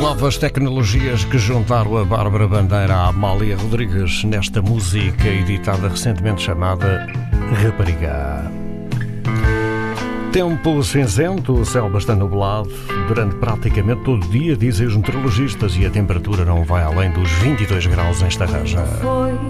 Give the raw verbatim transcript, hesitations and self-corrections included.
novas tecnologias que juntaram a Bárbara Bandeira à Amália Rodrigues nesta música editada recentemente chamada Rapariga. Tempo cinzento, céu bastante nublado durante praticamente todo o dia, dizem os meteorologistas, e a temperatura não vai além dos vinte e dois graus em Estarreja.